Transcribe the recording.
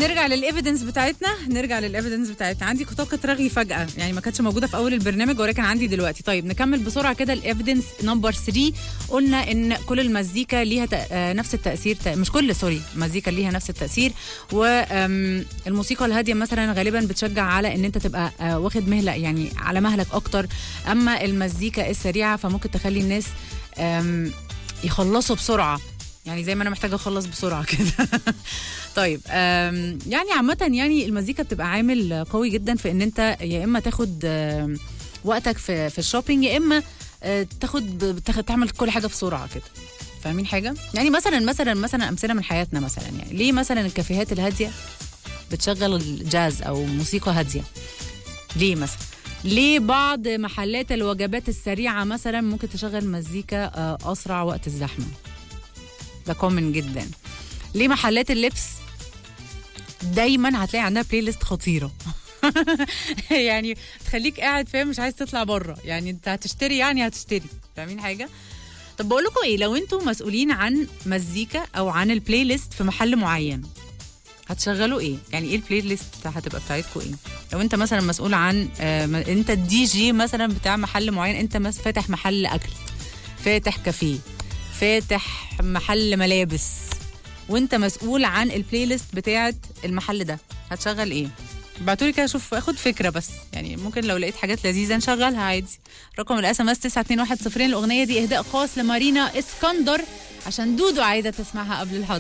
نرجع للإيفيدنس بتاعتنا. عندي طاقة رغي فجأة، يعني ما كانتش موجودة في أول البرنامج ولكن عندي دلوقتي. طيب نكمل بسرعة كده. الإيفيدنس نمبر 3، قلنا إن كل المزيكا ليها نفس التأثير، مش كل مزيكا ليها نفس التأثير. والموسيقى الهادية مثلا غالبا بتشجع على إن أنت تبقى واخد مهلة، يعني على مهلك أكتر. أما المزيكا السريعة فممكن تخلي الناس يخلصوا بسرعة، يعني زي ما أنا محتاجة أخلص بسرعة كده. طيب يعني عامة يعني المزيكا بتبقى عامل قوي جدا في ان انت يا اما تاخد وقتك في الشوبينج، يا اما تعمل كل حاجة بسرعة كده. فاهمين حاجة؟ يعني مثلا امثلة من حياتنا. مثلا يعني ليه مثلا الكافيهات الهادية بتشغل جاز او موسيقى هادية؟ ليه مثلا؟ ليه بعض محلات الوجبات السريعة مثلا ممكن تشغل مزيكا اسرع وقت الزحمة؟ ده كومن جدا. ليه محلات اللبس دايما هتلاقي عندها بلاي ليست خطيره؟ يعني تخليك قاعد فاهم مش عايز تطلع بره، يعني انت هتشتري يعني هتشتري. فاهمين حاجه؟ طب بقول لكم ايه، لو انتم مسؤولين عن مزيكا او عن البلاي ليست في محل معين هتشغلوا ايه؟ يعني ايه البلاي ليست هتبقى بتاعتكم ايه؟ لو انت مثلا مسؤول عن انت الدي جي مثلا بتاع محل معين، انت فاتح محل اكل، فاتح كافيه، فاتح محل ملابس، وانت مسؤول عن البلاي ليست بتاعه المحل ده، هتشغل ايه؟ ابعتولي كده اشوف، اخد فكره بس، يعني ممكن لو لقيت حاجات لذيذه نشغلها عادي. رقم الاس ام اس 921 0. الاغنيه دي اهداء خاص لمارينا اسكندر عشان دودو عايزه تسمعها قبل الحضر.